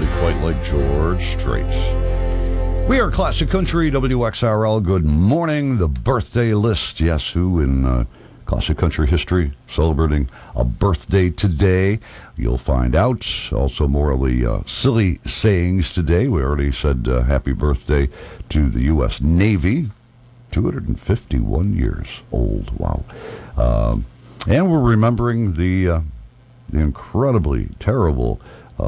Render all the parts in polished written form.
quite like George Strait. We are Classic Country, WXRL. Good morning. The birthday list. Yes, who in Classic Country history celebrating a birthday today? You'll find out. Also, more of the silly sayings today. We already said happy birthday to the U.S. Navy. 251 years old. Wow. And we're remembering the incredibly terrible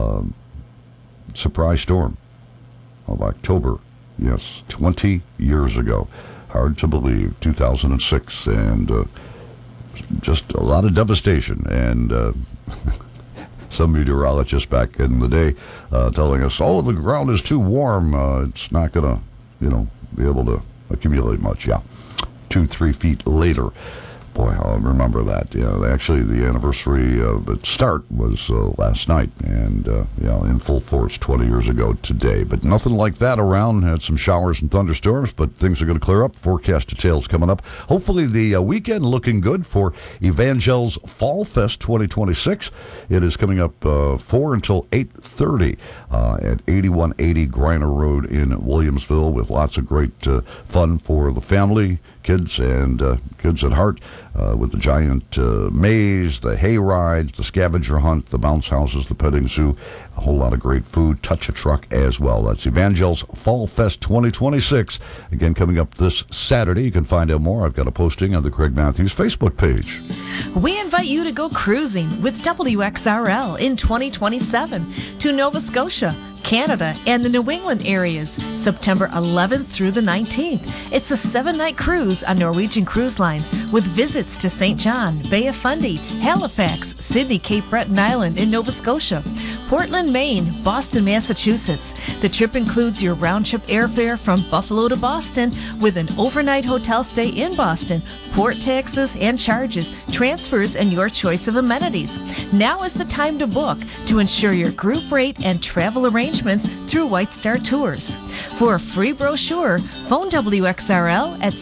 surprise storm of October. Yes, 20 years ago. Hard to believe, 2006, and just a lot of devastation. And some meteorologists back in the day telling us, oh, the ground is too warm. It's not going to, be able to accumulate much. Yeah, 2-3 feet later. Boy, I'll remember that. Actually, the anniversary of its start was last night, and in full force 20 years ago today. But nothing like that around. Had some showers and thunderstorms, but things are going to clear up. Forecast details coming up. Hopefully, the weekend looking good for Evangels Fall Fest 2026. It is coming up 4 until 8:30 at 8180 Griner Road in Williamsville, with lots of great fun for the family, kids, and kids at heart. With the giant maze, the hay rides, the scavenger hunt, the bounce houses, the petting zoo, a whole lot of great food, touch a truck as well. That's Evangels Fall Fest 2026. Again, coming up this Saturday. You can find out more. I've got a posting on the Craig Matthews Facebook page. We invite you to go cruising with WXRL in 2027 to Nova Scotia, Canada, and the New England areas, September 11th through the 19th. It's a 7-night cruise on Norwegian Cruise Lines with visits to St. John, Bay of Fundy, Halifax, Sydney, Cape Breton Island in Nova Scotia, Portland, Maine, Boston, Massachusetts. The trip includes your round-trip airfare from Buffalo to Boston with an overnight hotel stay in Boston, port taxes and charges, transfers, and your choice of amenities. Now is the time to book to ensure your group rate and travel arrangements through White Star Tours. For a free brochure, phone WXRL at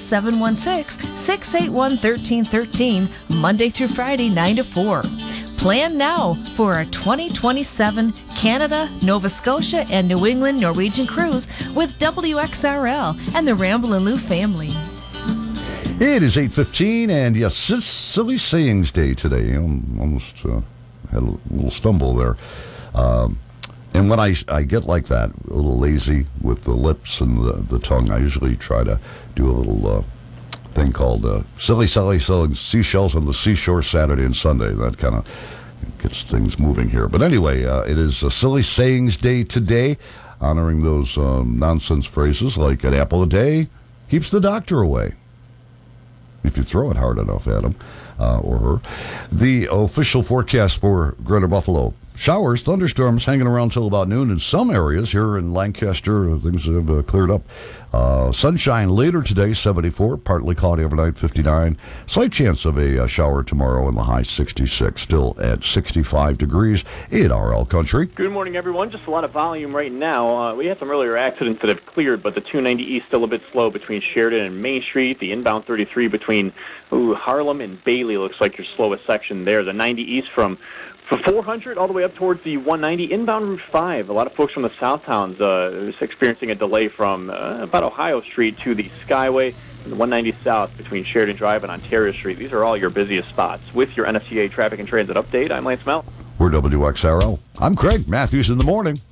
716-681-1313, Monday through Friday, 9 to 4. Plan now for our 2027 Canada, Nova Scotia, and New England Norwegian cruise with WXRL and the Ramble and Lou family. It is 8:15, and yes, it's Silly Sayings Day today. Almost had a little stumble there. And when I get like that, a little lazy with the lips and the tongue, I usually try to do a little thing called Silly Selling Seashells on the Seashore Saturday and Sunday. That kind of gets things moving here. But anyway, it is a Silly Sayings Day today, honoring those nonsense phrases like an apple a day keeps the doctor away, if you throw it hard enough at him or her. The official forecast for Greater Buffalo: showers, thunderstorms hanging around till about noon in some areas. Here in Lancaster, things have cleared up. Sunshine later today, 74. Partly cloudy overnight, 59. Slight chance of a shower tomorrow in the high 66. Still at 65 degrees in RL Country. Good morning, everyone. Just a lot of volume right now. We had some earlier accidents that have cleared, but the 290 East still a bit slow between Sheridan and Main Street. The inbound 33 between Harlem and Bailey looks like your slowest section there. The 90 East from 400 all the way up towards the 190 inbound Route 5. A lot of folks from the south towns experiencing a delay from about Ohio Street to the Skyway and the 190 south between Sheridan Drive and Ontario Street. These are all your busiest spots. With your NFCA traffic and transit update, I'm Lance Mel. We're WXRL. I'm Craig Matthews in the morning.